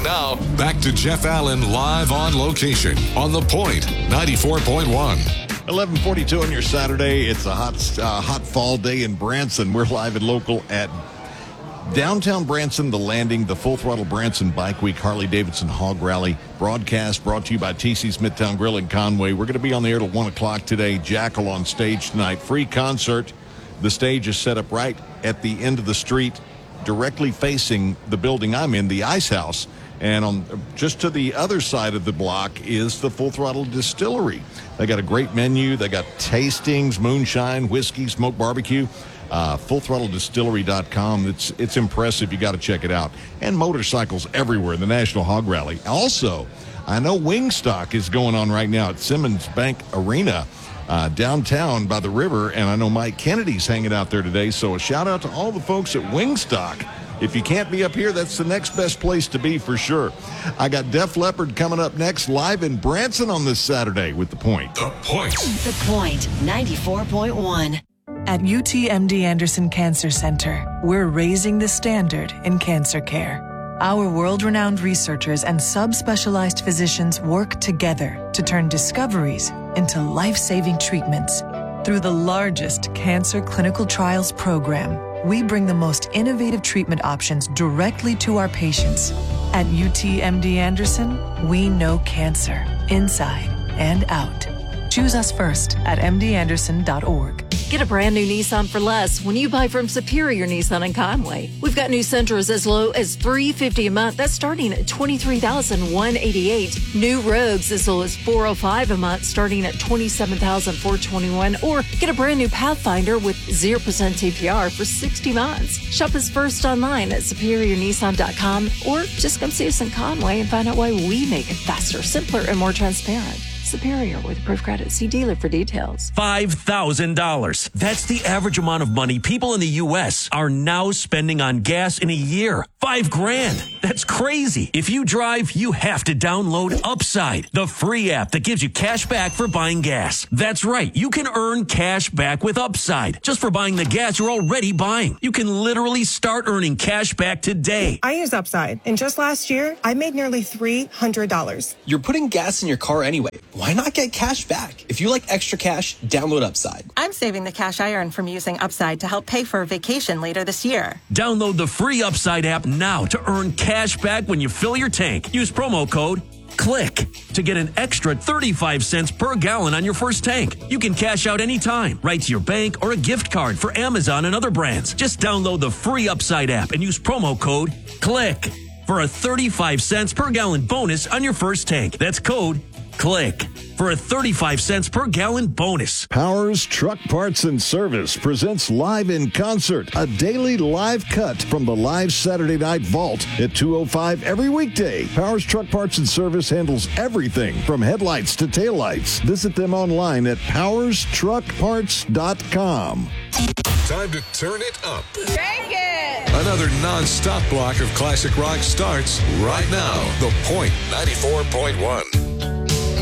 Now, back to Jeff Allen live on location on The Point 94.1. 11:42 on your Saturday. It's a hot fall day in Branson. We're live and local at downtown Branson, The Landing, the Full Throttle Branson Bike Week, Harley-Davidson Hog Rally broadcast brought to you by TC's Midtown Grill in Conway. We're going to be on the air till 1 o'clock today. Jackal on stage tonight. Free concert. The stage is set up right at the end of the street, directly facing the building I'm in, the Ice House. And on just to the other side of the block is the Full Throttle Distillery. They got a great menu. They got tastings, moonshine, whiskey, smoked barbecue. FullThrottleDistillery.com. It's impressive. You got to check it out. And motorcycles everywhere in the National Hog Rally. Also, I know Wingstock is going on right now at Simmons Bank Arena downtown by the river. And I know Mike Kennedy's hanging out there today. So a shout out to all the folks at Wingstock. If you can't be up here, that's the next best place to be for sure. I got Def Leppard coming up next live in Branson on this Saturday with The Point. The Point. The Point 94.1. At UTMD Anderson Cancer Center, we're raising the standard in cancer care. Our world-renowned researchers and subspecialized physicians work together to turn discoveries into life-saving treatments. Through the largest cancer clinical trials program, we bring the most innovative treatment options directly to our patients. At UTMD Anderson, we know cancer inside and out. Choose us first at mdanderson.org. Get a brand new Nissan for less when you buy from Superior Nissan in Conway. We've got new Sentras as low as $350 a month. That's starting at $23,188. New Rogues as low as $405 a month, starting at $27,421. Or get a brand new Pathfinder with 0% APR for 60 months. Shop us first online at superiornissan.com or just come see us in Conway and find out why we make it faster, simpler, and more transparent. Superior with approved credit. See dealer for details. $5,000. That's the average amount of money people in the U.S. are now spending on gas in a year. $5,000. That's crazy. If you drive, you have to download Upside, the free app that gives you cash back for buying gas. That's right. You can earn cash back with Upside just for buying the gas you're already buying. You can literally start earning cash back today. I use Upside, and just last year, I made nearly $300. You're putting gas in your car anyway. Why not get cash back? If you like extra cash, download Upside. I'm saving the cash I earn from using Upside to help pay for a vacation later this year. Download the free Upside app now to earn cash back when you fill your tank. Use promo code CLICK to get an extra 35 cents per gallon on your first tank. You can cash out anytime, right to your bank or a gift card for Amazon and other brands. Just download the free Upside app and use promo code CLICK for a 35 cents per gallon bonus on your first tank. That's code CLICK for a 35 cents per gallon bonus. Powers Truck Parts and Service presents Live in Concert, a daily live cut from the live Saturday Night Vault at 2:05 every weekday. Powers Truck Parts and Service handles everything from headlights to taillights. Visit them online at powerstruckparts.com. Time to turn it up. Crank it! Another non-stop block of classic rock starts right now. The Point 94.1.